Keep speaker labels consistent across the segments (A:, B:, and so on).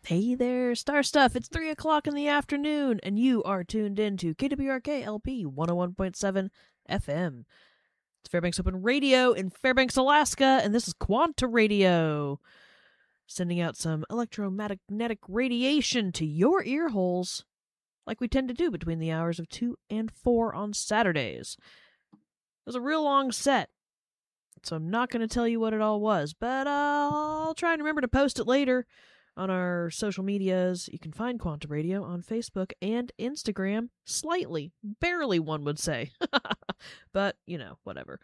A: Hey there, Star Stuff. It's 3 o'clock in the afternoon, and you are tuned in to KWRK LP 101.7 FM. It's Fairbanks Open Radio in Fairbanks, Alaska, and this is Quanta Radio, sending out some electromagnetic radiation to your ear holes, like we tend to do between the hours of 2 and 4 on Saturdays. It was a real long set, so I'm not going to tell you what it all was, but I'll try and remember to post it later on our social medias. You can find Quanta Radio on Facebook and Instagram. Slightly. Barely, one would say. But, whatever.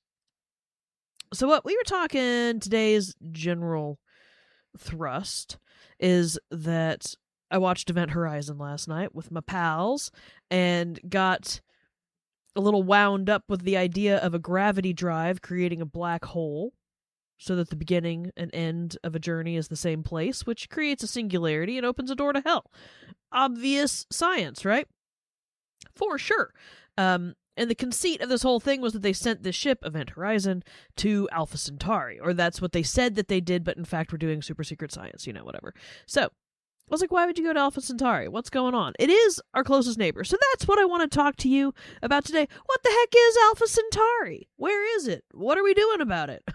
A: So what we were talking, today's general thrust is that I watched Event Horizon last night with my pals and got a little wound up with the idea of a gravity drive creating a black hole, so that the beginning and end of a journey is the same place, which creates a singularity and opens a door to hell. Obvious science, right? For sure. And the conceit of this whole thing was that they sent this ship, Event Horizon, to Alpha Centauri, or that's what they said that they did, but in fact were doing super secret science, whatever. So, I was like, why would you go to Alpha Centauri? What's going on? It is our closest neighbor, so that's what I want to talk to you about today. What the heck is Alpha Centauri? Where is it? What are we doing about it?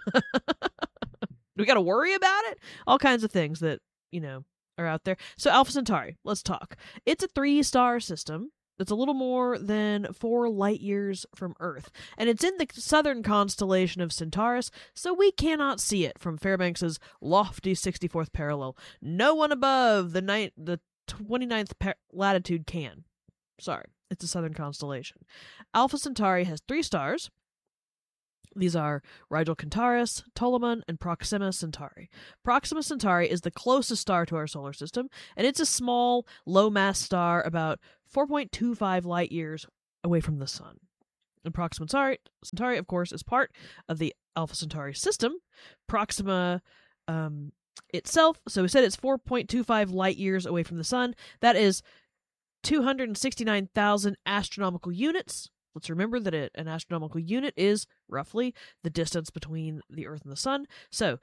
A: We got to worry about it? All kinds of things that, are out there. So Alpha Centauri, let's talk. It's a 3-star system that's a little more than 4 light years from Earth, and it's in the southern constellation of Centaurus, so we cannot see it from Fairbanks's lofty 64th parallel. No one above the 29th latitude can. Sorry, it's a southern constellation. Alpha Centauri has 3 stars. These are Rigel Kentaurus, Ptolemy, and Proxima Centauri. Proxima Centauri is the closest star to our solar system, and it's a small, low-mass star about 4.25 light years away from the Sun. And Proxima Centauri, of course, is part of the Alpha Centauri system. Proxima itself, so we said it's 4.25 light years away from the Sun. That is 269,000 astronomical units. Let's remember that an astronomical unit is roughly the distance between the Earth and the Sun. So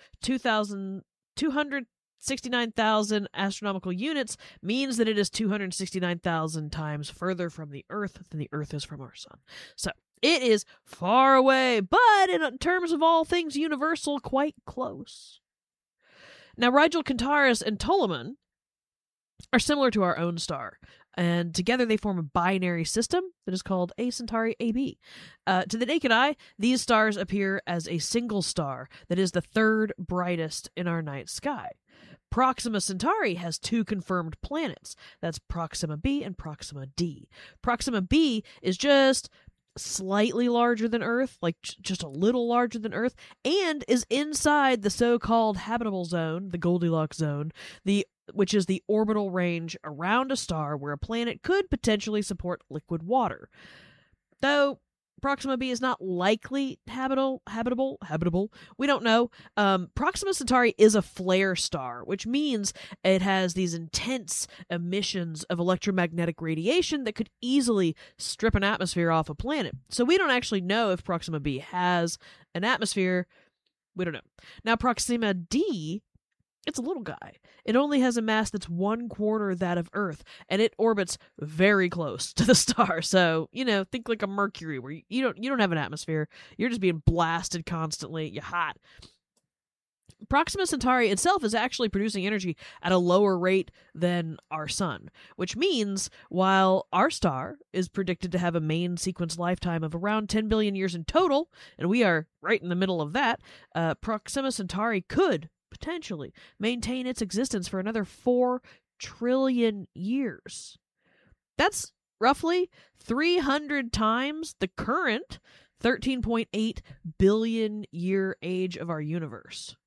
A: 269,000 astronomical units means that it is 269,000 times further from the Earth than the Earth is from our Sun. So it is far away, but in terms of all things universal, quite close. Now, Rigel Kentaurus and Ptolemy are similar to our own star, and together they form a binary system that is called A Centauri AB. To the naked eye, these stars appear as a single star that is the third brightest in our night sky. Proxima Centauri has 2 confirmed planets. That's Proxima B and Proxima D. Proxima B is just slightly larger than Earth, like just a little larger than Earth, and is inside the so-called habitable zone, the Goldilocks zone, which is the orbital range around a star where a planet could potentially support liquid water. Though Proxima B is not likely habitable, we don't know. Proxima Centauri is a flare star, which means it has these intense emissions of electromagnetic radiation that could easily strip an atmosphere off a planet. So we don't actually know if Proxima B has an atmosphere. We don't know. Now, Proxima D, it's a little guy. It only has a mass that's 1/4 that of Earth, and it orbits very close to the star. So, think like a Mercury, where you don't have an atmosphere. You're just being blasted constantly. You're hot. Proxima Centauri itself is actually producing energy at a lower rate than our Sun, which means while our star is predicted to have a main sequence lifetime of around 10 billion years in total, and we are right in the middle of that, Proxima Centauri could potentially maintain its existence for another 4 trillion years. That's roughly 300 times the current 13.8 billion year age of our universe.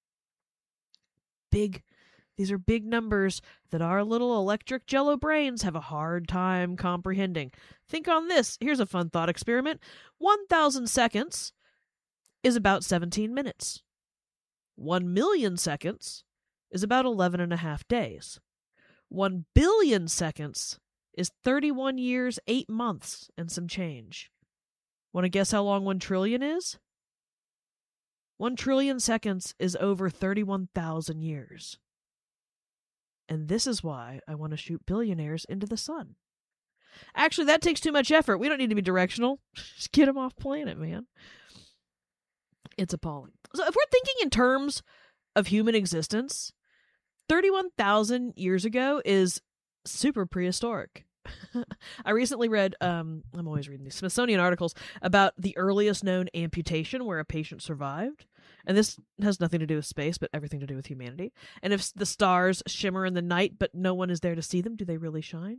A: These are big numbers that our little electric jello brains have a hard time comprehending. Think on this. Here's a fun thought experiment. 1,000 seconds is about 17 minutes. 1 million seconds is about 11.5 days. 1 billion seconds is 31 years, 8 months, and some change. Want to guess how long 1 trillion is? 1 trillion seconds is over 31,000 years. And this is why I want to shoot billionaires into the sun. Actually, that takes too much effort. We don't need to be directional. Just get them off planet, man. It's appalling. So if we're thinking in terms of human existence, 31,000 years ago is super prehistoric. I recently read, I'm always reading these Smithsonian articles about the earliest known amputation where a patient survived. And this has nothing to do with space, but everything to do with humanity. And if the stars shimmer in the night, but no one is there to see them, do they really shine?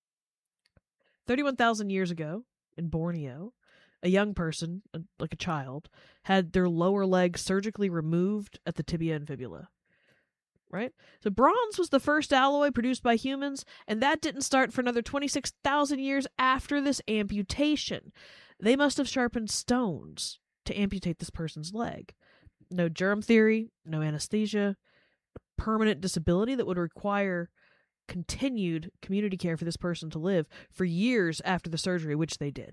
A: 31,000 years ago, in Borneo, a young person, like a child, had their lower leg surgically removed at the tibia and fibula. Right? So bronze was the first alloy produced by humans, and that didn't start for another 26,000 years after this amputation. They must have sharpened stones to amputate this person's leg. No germ theory, no anesthesia, permanent disability that would require continued community care for this person to live for years after the surgery, which they did.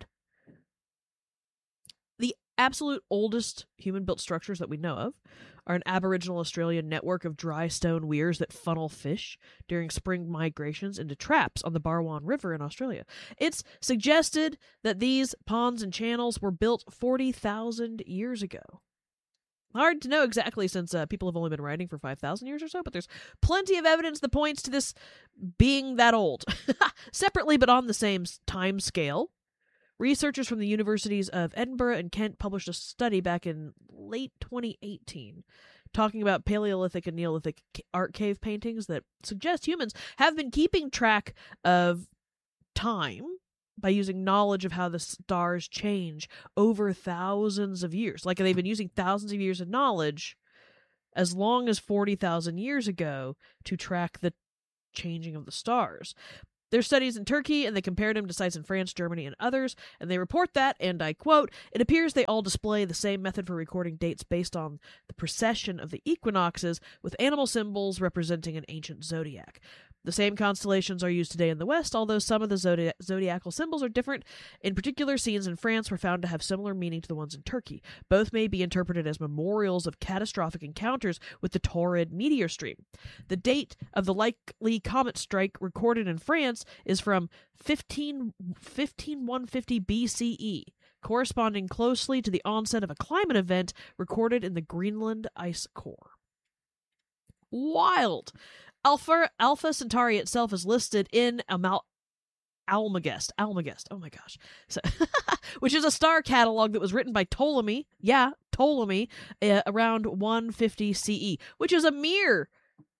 A: The absolute oldest human-built structures that we know of are an Aboriginal Australian network of dry stone weirs that funnel fish during spring migrations into traps on the Barwon River in Australia. It's suggested that these ponds and channels were built 40,000 years ago. Hard to know exactly since people have only been writing for 5,000 years or so, but there's plenty of evidence that points to this being that old. Separately, but on the same time scale, researchers from the universities of Edinburgh and Kent published a study back in late 2018 talking about Paleolithic and Neolithic art cave paintings that suggest humans have been keeping track of time by using knowledge of how the stars change over thousands of years. Like they've been using thousands of years of knowledge as long as 40,000 years ago to track the changing of the stars. There's studies in Turkey, and they compared them to sites in France, Germany, and others, and they report that, and I quote, "It appears they all display the same method for recording dates based on the precession of the equinoxes, with animal symbols representing an ancient zodiac. The same constellations are used today in the West, although some of the zodiacal symbols are different. In particular, scenes in France were found to have similar meaning to the ones in Turkey. Both may be interpreted as memorials of catastrophic encounters with the Taurid meteor stream. The date of the likely comet strike recorded in France is from 15150 BCE, corresponding closely to the onset of a climate event recorded in the Greenland ice core." Wild! Alpha Centauri itself is listed in Almagest. Oh my gosh. So, which is a star catalog that was written by Ptolemy. Yeah, Ptolemy, around 150 CE, which is a mere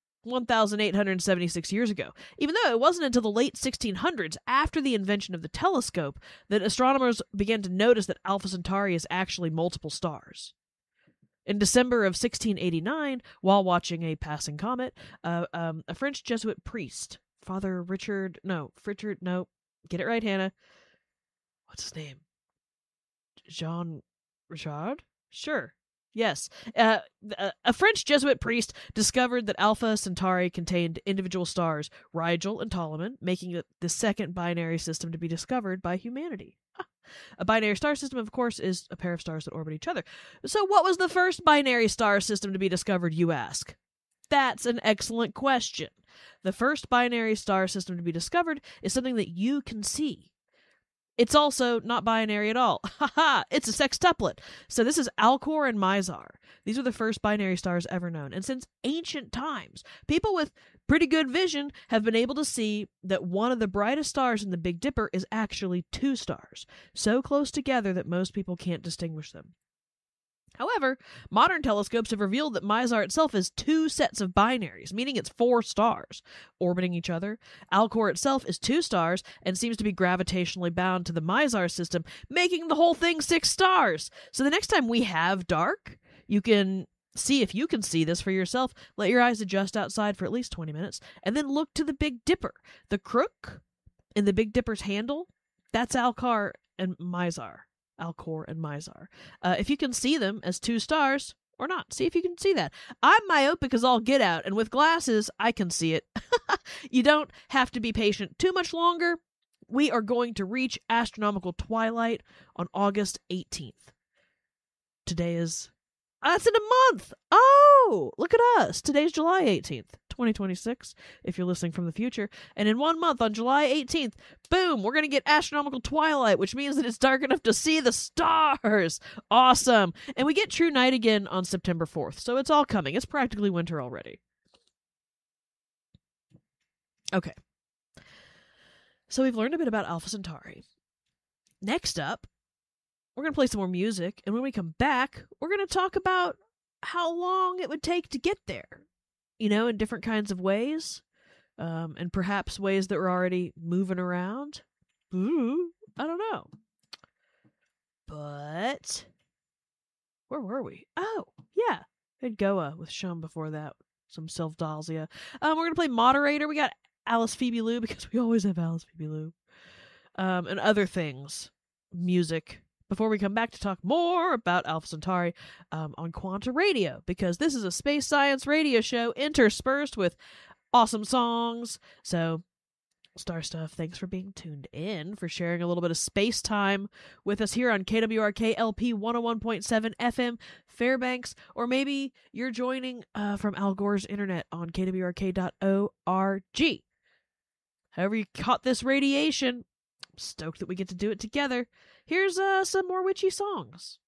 A: 1,876 years ago. Even though it wasn't until the late 1600s, after the invention of the telescope, that astronomers began to notice that Alpha Centauri is actually multiple stars. In December of 1689, while watching a passing comet, a French Jesuit priest, Father Richard, get it right, Hannah. What's his name? Jean Richard? Sure. Yes. A French Jesuit priest discovered that Alpha Centauri contained individual stars, Rigel and Ptolemy, making it the second binary system to be discovered by humanity. A binary star system, of course, is a pair of stars that orbit each other. So what was the first binary star system to be discovered, you ask? That's an excellent question. The first binary star system to be discovered is something that you can see. It's also not binary at all. Haha, it's a sextuplet. So this is Alcor and Mizar. These are the first binary stars ever known. And since ancient times, people with pretty good vision have been able to see that one of the brightest stars in the Big Dipper is actually two stars, so close together that most people can't distinguish them. However, modern telescopes have revealed that Mizar itself is two sets of binaries, meaning it's four stars orbiting each other. Alcor itself is two stars and seems to be gravitationally bound to the Mizar system, making the whole thing 6 stars. So the next time we have dark, you can see if you can see this for yourself. Let your eyes adjust outside for at least 20 minutes, and then look to the Big Dipper. The crook in the Big Dipper's handle, that's Alcor and Mizar. If you can see them as 2 stars or not, see if you can see that. I'm myopic as all get out, and with glasses, I can see it. You don't have to be patient too much longer. We are going to reach astronomical twilight on August 18th. Today is... that's in a month! Oh! Look at us! Today's July 18th, 2026, if you're listening from the future. And in 1 month, on July 18th, boom, we're going to get astronomical twilight, which means that it's dark enough to see the stars. Awesome. And we get true night again on September 4th. So it's all coming. It's practically winter already. Okay. So we've learned a bit about Alpha Centauri. Next up, we're going to play some more music, and when we come back, we're going to talk about how long it would take to get there, in different kinds of ways, and perhaps ways that we're already moving around. Ooh, I don't know. But where were we? Oh, yeah. We had Goa with Shum before that. Some Self-Dalsia. We're going to play Moderator. We got Alice Phoebe Lou, because we always have Alice Phoebe Lou. And other things. Music. Before we come back to talk more about Alpha Centauri on Quanta Radio, because this is a space science radio show interspersed with awesome songs. So, Star Stuff, thanks for being tuned in, for sharing a little bit of space time with us here on KWRK LP 101.7 FM Fairbanks, or maybe you're joining from Al Gore's internet on kwrk.org. However you caught this radiation, I'm stoked that we get to do it together. Here's some more witchy songs.